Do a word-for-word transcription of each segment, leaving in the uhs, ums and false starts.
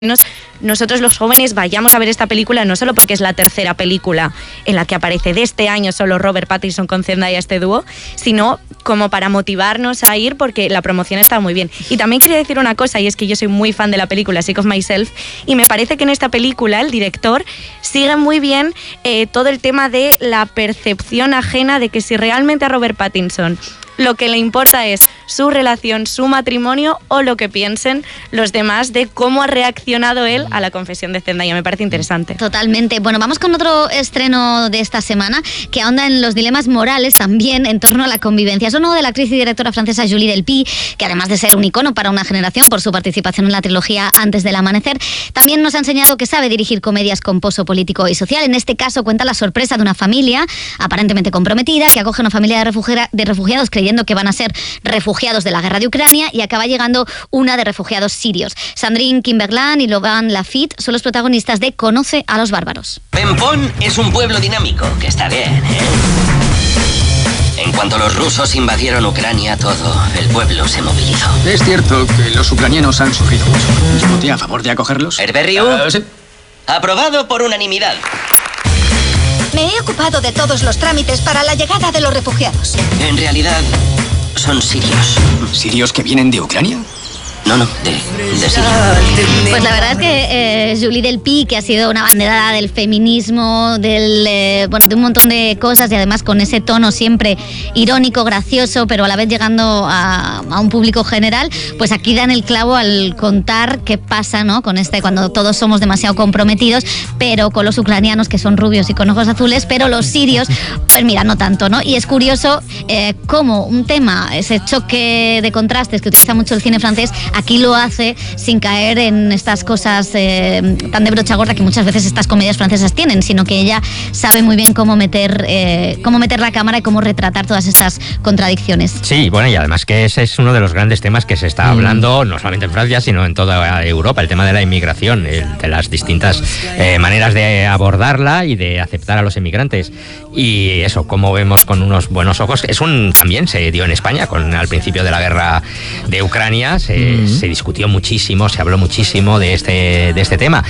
nosotros los jóvenes vayamos a ver esta película no solo porque es la tercera película en la que aparece de este año solo Robert Pattinson con Zendaya, este dúo, sino como para motivarnos a ir porque la promoción está muy bien. Y también quería decir una cosa, y es que yo soy muy fan de la película Sick of Myself, y me parece que en esta película el director sigue muy bien eh, todo el tema de la percepción ajena de que si realmente a Robert Pattinson lo que le importa es su relación, su matrimonio o lo que piensen los demás de cómo ha reaccionado él a la confesión de Zendaya. Me parece interesante. Totalmente. Bueno, vamos con otro estreno de esta semana que ahonda en los dilemas morales también en torno a la convivencia. Es uno de la actriz y directora francesa Julie Delpy, que además de ser un icono para una generación por su participación en la trilogía Antes del amanecer, también nos ha enseñado que sabe dirigir comedias con pozo político y social. En este caso cuenta la sorpresa de una familia aparentemente comprometida que acoge a una familia de, refugia- de refugiados creyendo que van a ser refugiados de la guerra de Ucrania y acaba llegando una de refugiados sirios. Sandrine Kimberlin y Logan Lafitte son los protagonistas de Conoce a los bárbaros. Pempón es un pueblo dinámico, que está bien, ¿eh? En cuanto los rusos invadieron Ucrania, todo el pueblo se movilizó. Es cierto que los ucranianos han sufrido mucho. Yo voté a favor de acogerlos. ¿Herberriu? Uh, sí. Aprobado por unanimidad. Me he ocupado de todos los trámites para la llegada de los refugiados. En realidad, son sirios. ¿Sirios que vienen de Ucrania? No, no, de, de Siria. Pues la verdad es que eh, Julie Delpy, que ha sido una abanderada del feminismo, del eh, bueno, de un montón de cosas y además con ese tono siempre irónico, gracioso, pero a la vez llegando a, a un público general, pues aquí dan el clavo al contar qué pasa, ¿no? Con este, cuando todos somos demasiado comprometidos, pero con los ucranianos que son rubios y con ojos azules, pero los sirios, pues mira, no tanto, ¿no? Y es curioso eh, cómo un tema, ese choque de contrastes que utiliza mucho el cine francés, aquí lo hace sin caer en estas cosas eh, tan de brocha gorda que muchas veces estas comedias francesas tienen, sino que ella sabe muy bien cómo meter, eh, cómo meter la cámara y cómo retratar todas estas contradicciones. Sí, bueno, y además que ese es uno de los grandes temas que se está mm. hablando, no solamente en Francia, sino en toda Europa, el tema de la inmigración, el, de las distintas eh, maneras de abordarla y de aceptar a los emigrantes. Y eso, como vemos con unos buenos ojos, es un también se dio en España, con al principio de la guerra de Ucrania, se, mm. se discutió muchísimo, se habló muchísimo de este, de este tema.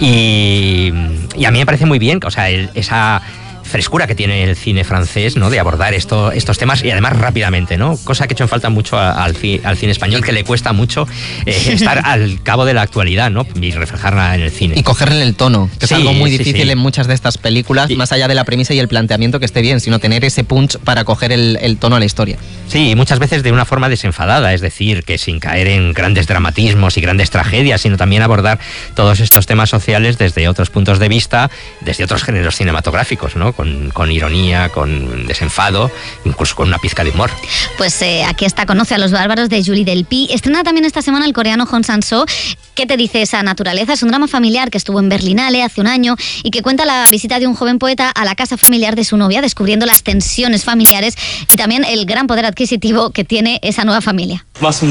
Y, y a mí me parece muy bien, o sea, el, esa frescura que tiene el cine francés, ¿no? De abordar esto, estos temas y además rápidamente, ¿no? Cosa que ha hecho en falta mucho al, al cine español, que le cuesta mucho eh, estar al cabo de la actualidad, ¿no? Y reflejarla en el cine. Y cogerle el tono, que sí, es algo muy sí, difícil sí. en muchas de estas películas, sí. Más allá de la premisa y el planteamiento que esté bien, sino tener ese punch para coger el, el tono a la historia. Sí, y muchas veces de una forma desenfadada, es decir, que sin caer en grandes dramatismos y grandes tragedias, sino también abordar todos estos temas sociales desde otros puntos de vista, desde otros géneros cinematográficos, ¿no? Con, con ironía, con desenfado, incluso con una pizca de humor. Pues eh, aquí está Conoce a los bárbaros de Julie Delpy. Estrena también esta semana el coreano Hong Sang-soo. ¿Qué te dice esa naturaleza? Es un drama familiar que estuvo en Berlinale hace un año y que cuenta la visita de un joven poeta a la casa familiar de su novia, descubriendo las tensiones familiares y también el gran poder adquisitivo que tiene esa nueva familia.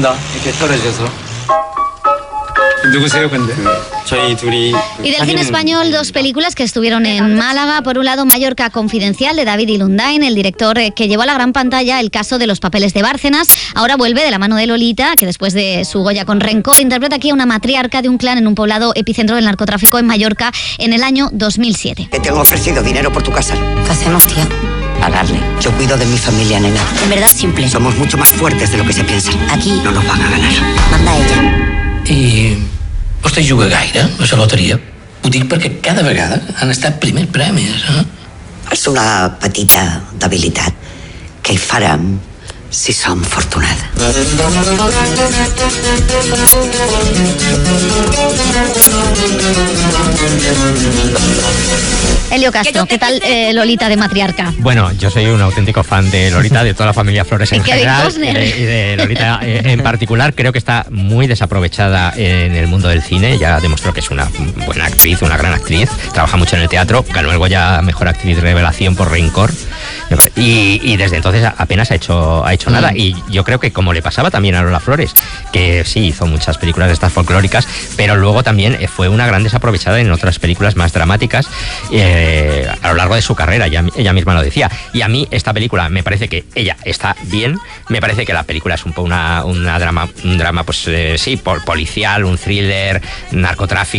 Y del cine español, dos películas que estuvieron en Málaga. Por un lado, Mallorca Confidencial, de David Ilundain, el director que llevó a la gran pantalla el caso de los papeles de Bárcenas. Ahora vuelve de la mano de Lolita, que después de su Goya con Rencor, interpreta aquí a una matriarca de un clan en un poblado epicentro del narcotráfico en Mallorca en el año dos mil siete. Que te han ofrecido dinero por tu casa. ¿Qué hacemos, tío? Pagarle. Yo cuido de mi familia, nena. En verdad es simple. Somos mucho más fuertes de lo que se piensan. Aquí no nos van a ganar. Manda ella. I vostè juga gaire a la loteria? Ho dic perquè cada vegada han estat primers premis, eh? És una petita debilitat que hi farem si som fortunades. Elio Castro, ¿qué tal eh, Lolita de matriarca? Bueno, yo soy un auténtico fan de Lolita, de toda la familia Flores en general, y de, y de Lolita en particular. Creo que está muy desaprovechada en el mundo del cine. Ya demostró que es una buena actriz, una gran actriz. Trabaja mucho en el teatro. Ganó el Goya a Mejor Actriz Revelación por Rencor. Y, y desde entonces apenas ha hecho, ha hecho mm. nada. Y yo creo que como le pasaba también a Lola Flores, que sí hizo muchas películas de estas folclóricas, pero luego también fue una gran desaprovechada en otras películas más dramáticas eh, a lo largo de su carrera. Ella, ella misma lo decía. Y a mí esta película me parece que ella está bien. Me parece que la película es un poco una, una drama, un drama pues eh, sí, policial, un thriller, narcotráfico.